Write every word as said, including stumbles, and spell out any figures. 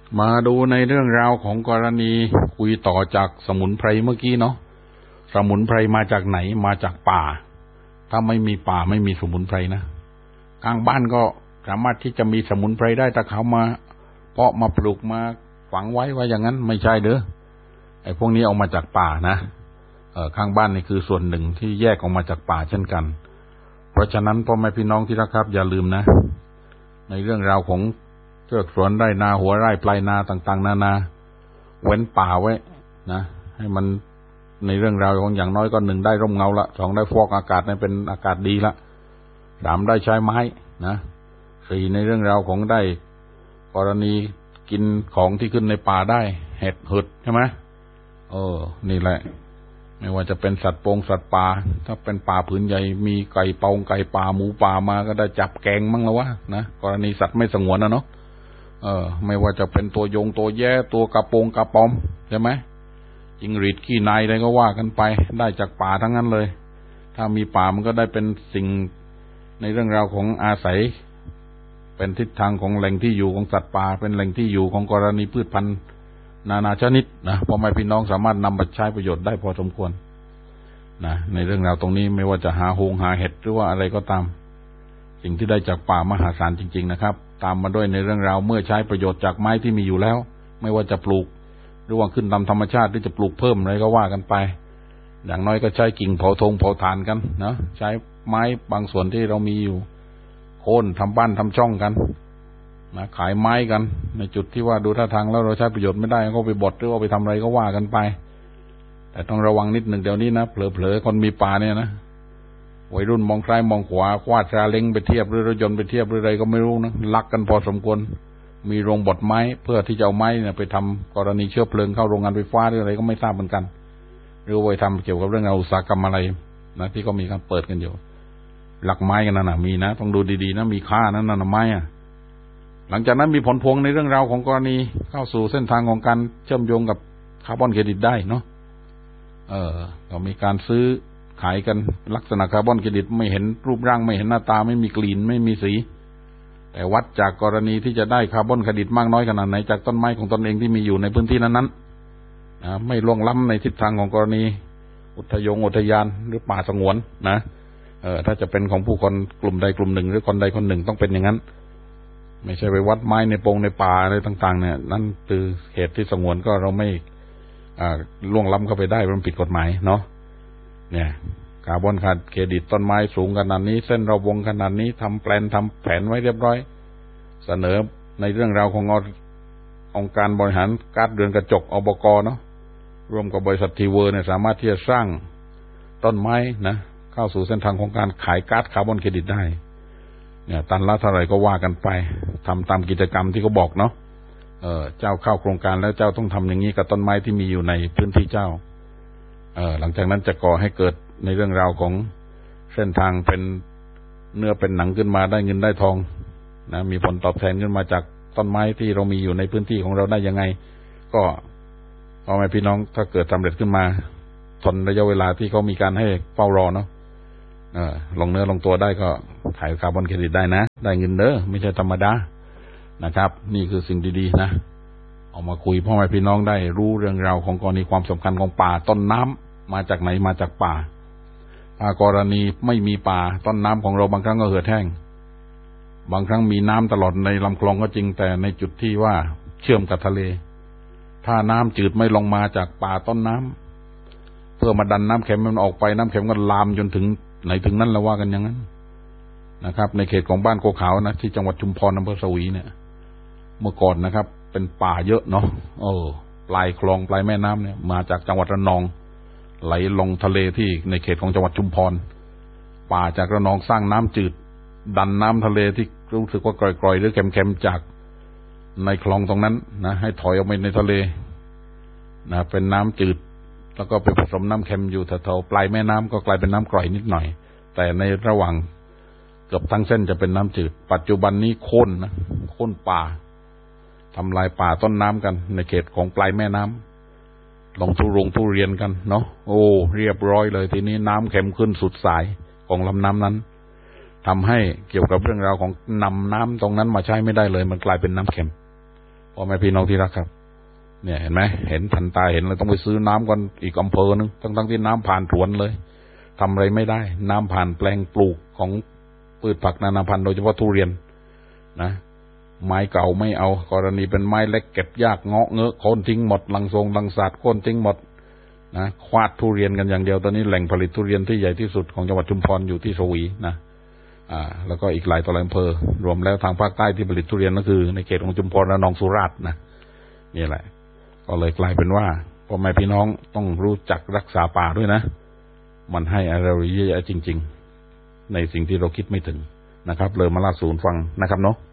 มาดูในเรื่องราวของกรณีคุยต่อจากสมุนไพรเมื่อกี้เนาะสมุนไพรมาจากไหนมาจากป่าถ้าไม่มีป่าไม่มีสมุนไพรนะกลางบ้านก็สามารถที่จะมีสมุนไพรได้ถ้าเขามาเพาะมาปลูกมาฝังไว้ว่าอย่างนั้นไม่ใช่เด้อไอ้พวกนี้เอามาจากป่านะเอ่อข้างบ้านนี่คือส่วนหนึ่งที่แยกออกมาจากป่าเช่นกันเพราะฉะนั้นพ่อแม่พี่น้องที่รักครับอย่าลืมนะในเรื่องราวของเทือกสวนไร่นาหัวไร่ปลายนาต่างๆนานาเว้นป่าไว้นะให้มันในเรื่องราวของอย่างน้อยก็หนึ่งได้ร่มเงาละสองได้ฟอกอากาศให้เป็นอากาศดีละสามได้ใช้ไม้นะสี่ในเรื่องราวของได้กรณีกินของที่ขึ้นในป่าได้เห็ดหึดใช่ไหมเออนี่แหละไม่ว่าจะเป็นสัตว์โปงสัตว์ป่าถ้าเป็นป่าผืนใหญ่มีไก่เปาไก่ป่าหมูป่ามาก็ได้จับแกงมั่งแล้ววะนะกรณีสัตว์ไม่สงวนนะเนาะเออไม่ว่าจะเป็นตัวยงตัวแย่ตัวกระโปงกระปอมใช่ไหมจิงหรีดขี้นายอะไรก็ว่ากันไปได้จากป่าทั้งนั้นเลยถ้ามีป่ามันก็ได้เป็นสิ่งในเรื่องราวของอาศัยเป็นทิศทางของแหล่งที่อยู่ของสัตว์ป่าเป็นแหล่งที่อยู่ของกรณีพืชพันธุ์นานาชนิดนะพ่อแม่พี่น้องสามารถนำไปใช้ประโยชน์ได้พอสมควรนะในเรื่องราวตรงนี้ไม่ว่าจะหาหงหาเห็ดหรือว่าอะไรก็ตามสิ่งที่ได้จากป่ามหาศาลจริงๆนะครับตามมาด้วยในเรื่องราวเมื่อใช้ประโยชน์จากไม้ที่มีอยู่แล้วไม่ว่าจะปลูกหรือว่าขึ้นตามธรรมชาติหรือจะปลูกเพิ่มอะไรก็ว่ากันไปอย่างน้อยก็ใช้กิ่งเผาทงเผาถ่านกันนะใช้ไม้บางส่วนที่เรามีอยู่โค่นทำบ้านทำช่องกันนะขายไม้กันในจุดที่ว่าดูท่าทางแล้วเราใช้ประโยชน์ไม่ได้ก็ไปบดหรือว่าไปทำอะไรก็ว่ากันไปแต่ต้องระวังนิดหนึ่งเดี๋ยวนี้นะเผลอๆคนมีป่าเนี่ยนะวัยรุ่นมองซ้ายมองขวาคว้าซาเล้งไปเทียบหรือรถยนต์ไปเทียบหรืออะไรก็ไม่รู้นะลักกันพอสมควรมีโรงบดไม้เพื่อที่จะเอาไม้เนี่ยไปทำกรณีเชื้อเพลิงเข้าโรงงานไฟฟ้าหรืออะไรก็ไม่ทราบเหมือนกันหรือไปทำเกี่ยวกับเรื่องอุตสาหกรรมอะไรนะที่ก็มีการเปิดกันอยู่หลักไม้กันนั่นนะมีนะต้องดูดีๆนะมีค่านั้นนะไม้อะหลังจากนั้นมีผลพวงในเรื่องราวของกรณีเข้าสู่เส้นทางของการเชื่อมโยงกับคาร์บอนเครดิตได้เนาะเออก็มีการซื้อขายกันลักษณะคาร์บอนเครดิตไม่เห็นรูปร่างไม่เห็นหน้าตาไม่มีกลิ่นไม่มีสีแต่วัดจากกรณีที่จะได้คาร์บอนเครดิตมากน้อยขนาดไหนจากต้นไม้ของตนเองที่มีอยู่ในพื้นที่นั้นๆนะไม่ล่วงล้ำในทิศทางของกรณีอุทยงอุทยานหรือป่าสงวนนะเออถ้าจะเป็นของผู้คนกลุ่มใดกลุ่มหนึ่งหรือคนใดคนหนึ่งต้องเป็นอย่างนั้นไม่ใช่ไปวัดไม้ในปงในป่าอะไรต่างๆเนี่ยนั่นคือเหตุที่สงวนก็เราไม่อ่าล่วงล้ำเข้าไปได้มันผิดกฎหมายเนาะเนี่ยคาร์บอนเครดิตต้นไม้สูงขนาดนี้เส้นระวงขนาดนี้ทำแปลนทำแผนไว้เรียบร้อยเสนอในเรื่องราวขององค์การบริหารก๊าซเรือนกระจกอบก.เนาะร่วมกับบริษัททีเวอร์เนี่ยสามารถที่จะสร้างต้นไม้นะเข้าสู่เส้นทางของการขายก๊าซคาร์บอนเครดิตได้เนี่ยตันละเท่าไหร่ก็ว่ากันไปทำตามกิจกรรมที่เขาบอกเนาะเออเจ้าเข้าโครงการแล้วเจ้าต้องทำอย่างนี้กับต้นไม้ที่มีอยู่ในพื้นที่เจ้าเออหลังจากนั้นจะก่อให้เกิดในเรื่องราวของเส้นทางเป็นเนื้อเป็นหนังขึ้นมาได้เงินได้ทองนะมีผลตอบแทนขึ้นมาจากต้นไม้ที่เรามีอยู่ในพื้นที่ของเราได้ยังไงก็พ่อแม่พี่น้องถ้าเกิดสำเร็จขึ้นมาทนระยะเวลาที่เขามีการให้เฝ้ารอเนาะเออลงเนื้อลงตัวได้ก็ขายคาร์บอนเครดิตได้นะได้เงินเด้อไม่ใช่ธรรมดานะครับนี่คือสิ่งดีๆนะเอามาคุยพ่อแม่พี่น้องได้รู้เรื่องราวของกรณีความสำคัญของป่าต้นน้ำมาจากไหนมาจากป่าถ้ากรณีไม่มีป่าต้นน้ำของเราบางครั้งก็เหือดแห้งบางครั้งมีน้ำตลอดในลำคลองก็จริงแต่ในจุดที่ว่าเชื่อมกับทะเลถ้าน้ำจืดไม่ลงมาจากป่าต้นน้ำเพื่อมาดันน้ำเค็มมันออกไปน้ำเค็มก็ลามจนถึงไหนถึงนั้นแล้วว่ากันอย่างนั้นนะครับในเขตของบ้านโกขาวนะที่จังหวัดชุมพรอำเภอสวีเนี่ยเมื่อก่อนนะครับเป็นป่าเยอะเนาะเออปลายคลองปลายแม่น้ำเนี่ยมาจากจังหวัดระนองไหลลงทะเลที่ในเขตของจังหวัดชุมพรป่าจากระนองสร้างน้ำจืดดันน้ำทะเลที่รู้สึกว่ากร่อยๆหรือเค็มๆจากในคลองตรงนั้นนะให้ถอยออกไปในทะเลนะเป็นน้ำจืดแล้วก็ไปผสมน้ำเค็มอยู่แถวๆปลายแม่น้ำก็กลายเป็นน้ำกร่อยนิดหน่อยแต่ในระหว่างเกือบทั้งเส้นจะเป็นน้ำจืดปัจจุบันนี้โค่นนะโค่นป่าทำลายป่าต้นน้ำกันในเขตของปลายแม่น้ำลงทุรงทุเรียนกันเนาะโอ้เรียบร้อยเลยทีนี้น้ำเค็มขึ้นสุดสายของลำน้ำนั้นทำให้เกี่ยวกับเรื่องราวของนำน้ำตรงนั้นมาใช้ไม่ได้เลยมันกลายเป็นน้ำเค็มพพ่อแม่พี่น้องที่รักครับเนี่ยเห็นไหมเห็นทันตาเห็นเลยต้องไปซื้อน้ำกันอีกอำเภอนึงทั้งทั้งที่น้ำผ่านสวนเลยทำอะไรไม่ได้น้ำผ่านแปลงปลูกของพืชผักนานาพันธุ์โดยเฉพาะทุเรียนนะไม้เก่าไม่เอากรณีเป็นไม้เล็กเก็บยากเงาะเงอะโค่นทิ้งหมดลังทรงลังศาสตร์โค่นทิ้งหมดนะควาดทุเรียนกันอย่างเดียวตอนนี้แหล่งผลิตทุเรียนที่ใหญ่ที่สุดของจังหวัดชุมพรอยู่ที่สวีนะอ่าแล้วก็อีกหลายต่อหลายอำเภอรวมแล้วทางภาคใต้ที่ผลิตทุเรียนก็คือในเขตของชุมพรและหนองสุราษฎร์นะนี่แหละก็เลยกลายเป็นว่าพ่อแม่พี่น้องต้องรู้จักรักษาป่าด้วยนะมันให้อะไรเยอะแยะจริงๆในสิ่งที่เราคิดไม่ถึงนะครับเลยมาเล่าสู่ฟังนะครับเนาะ